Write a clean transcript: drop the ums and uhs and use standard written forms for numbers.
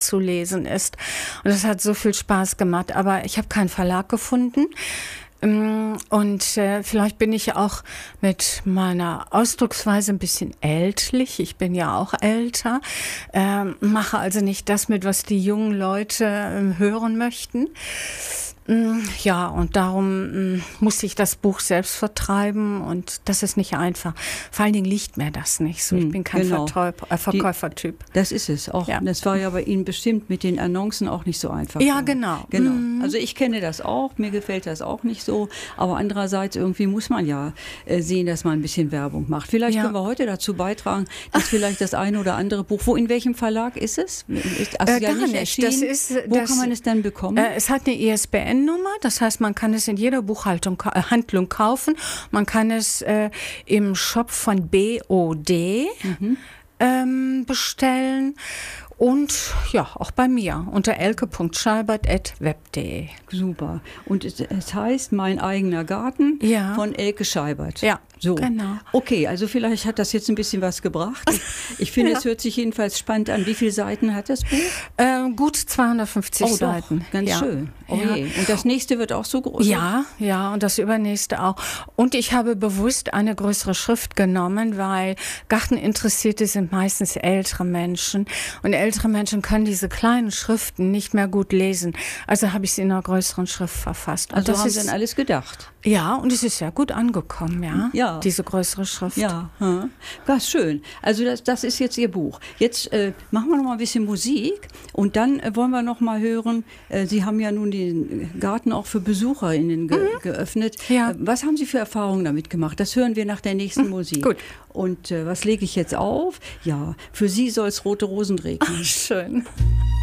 zu lesen ist. Und das hat so viel Spaß gemacht. Aber ich habe keinen Verlag gefunden. Und vielleicht bin ich auch mit meiner Ausdrucksweise ein bisschen ältlich. Ich bin ja auch älter. Mache also nicht das mit, was die jungen Leute hören möchten. Ja, und darum musste ich das Buch selbst vertreiben und das ist nicht einfach. Vor allen Dingen liegt mir das nicht so. Ich bin kein Verkäufertyp. Das ist es auch. Ja. Das war ja bei Ihnen bestimmt mit den Annoncen auch nicht so einfach. Ja, genau. Also ich kenne das auch, mir gefällt das auch nicht so, aber andererseits irgendwie muss man ja sehen, dass man ein bisschen Werbung macht. Vielleicht können wir heute dazu beitragen, dass vielleicht das eine oder andere Buch, in welchem Verlag ist es? Also gar nicht. Wo kann man es denn bekommen? Es hat eine ISBN-Nummer, das heißt, man kann es in jeder Buchhandlung kaufen. Man kann es im Shop von BOD bestellen und ja, auch bei mir unter elke.scheibert@web.de. Super. Und es heißt Mein eigener Garten von Elke Scheibert. Ja. So, genau. Okay, also vielleicht hat das jetzt ein bisschen was gebracht. Ich finde, es hört sich jedenfalls spannend an. Wie viele Seiten hat das Buch? Gut 250 Seiten. Doch, ganz schön. Oh je. Und das nächste wird auch so groß? Ja, und das übernächste auch. Und ich habe bewusst eine größere Schrift genommen, weil Garteninteressierte sind meistens ältere Menschen. Und ältere Menschen können diese kleinen Schriften nicht mehr gut lesen. Also habe ich sie in einer größeren Schrift verfasst. Und also das haben ist Sie dann alles gedacht? Ja, und es ist sehr gut angekommen, diese größere Schrift. Ja, ganz schön. Also das ist jetzt Ihr Buch. Jetzt machen wir noch mal ein bisschen Musik und dann wollen wir noch mal hören, Sie haben ja nun den Garten auch für BesucherInnen geöffnet. Ja. Was haben Sie für Erfahrungen damit gemacht? Das hören wir nach der nächsten Musik. Gut. Und was lege ich jetzt auf? Ja, für Sie soll es rote Rosen regnen. Ach, schön.